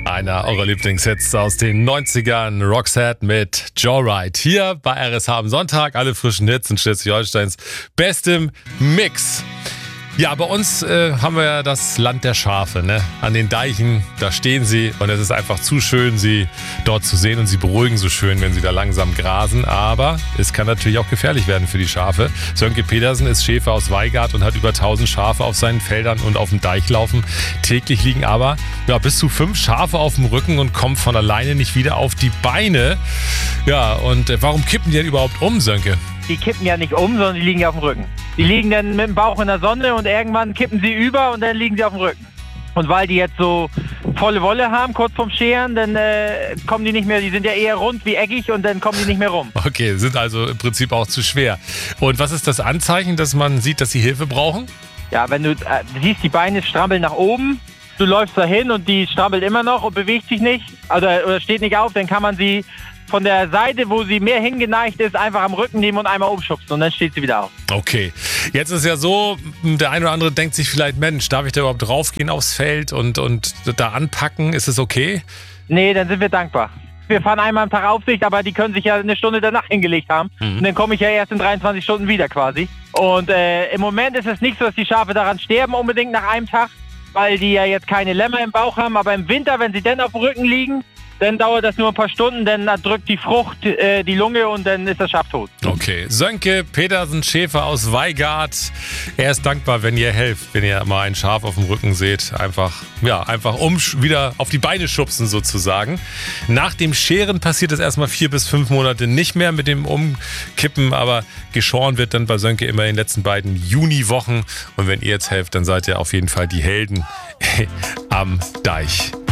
Einer eurer Lieblingshits aus den 90ern, Roxette mit Joyride. Hier bei RSH am Sonntag, alle frischen Hits in Schleswig-Holsteins bestem Mix. Ja, bei uns haben wir ja das Land der Schafe, ne? An den Deichen, da stehen sie und es ist einfach zu schön, sie dort zu sehen und sie beruhigen so schön, wenn sie da langsam grasen. Aber es kann natürlich auch gefährlich werden für die Schafe. Sönke Pedersen ist Schäfer aus Weigart und hat über 1000 Schafe auf seinen Feldern und auf dem Deich laufen. Täglich liegen aber bis zu 5 Schafe auf dem Rücken und kommen von alleine nicht wieder auf die Beine. Ja, und warum kippen die denn überhaupt um, Sönke? Die kippen ja nicht um, sondern die liegen ja auf dem Rücken. Die liegen dann mit dem Bauch in der Sonne und irgendwann kippen sie über und dann liegen sie auf dem Rücken. Und weil die jetzt so volle Wolle haben, kurz vorm Scheren, dann kommen die nicht mehr, die sind ja eher rund wie eckig und dann kommen die nicht mehr rum. Okay, sind also im Prinzip auch zu schwer. Und was ist das Anzeichen, dass man sieht, dass sie Hilfe brauchen? Ja, wenn du siehst, die Beine strampeln nach oben, du läufst dahin und die strampelt immer noch und bewegt sich nicht oder steht nicht auf, dann kann man sie von der Seite, wo sie mehr hingeneigt ist, einfach am Rücken nehmen und einmal umschubsen und dann steht sie wieder auf. Okay, jetzt ist ja so, der eine oder andere denkt sich vielleicht, Mensch, darf ich da überhaupt draufgehen aufs Feld und da anpacken? Ist es okay? Nee, dann sind wir dankbar. Wir fahren einmal am Tag Aufsicht, aber die können sich ja eine Stunde danach hingelegt haben. Und dann komme ich ja erst in 23 Stunden wieder quasi. Und im Moment ist es nicht so, dass die Schafe daran sterben unbedingt nach einem Tag, weil die ja jetzt keine Lämmer im Bauch haben. Aber im Winter, wenn sie dann auf dem Rücken liegen, dann dauert das nur ein paar Stunden, dann drückt die Frucht die Lunge und dann ist das Schaf tot. Okay, Sönke Pedersen, Schäfer aus Weigart. Er ist dankbar, wenn ihr helft, wenn ihr mal ein Schaf auf dem Rücken seht. Einfach wieder auf die Beine schubsen sozusagen. Nach dem Scheren passiert es erstmal 4 bis 5 Monate nicht mehr mit dem Umkippen, aber geschoren wird dann bei Sönke immer in den letzten beiden Juniwochen. Und wenn ihr jetzt helft, dann seid ihr auf jeden Fall die Helden am Deich.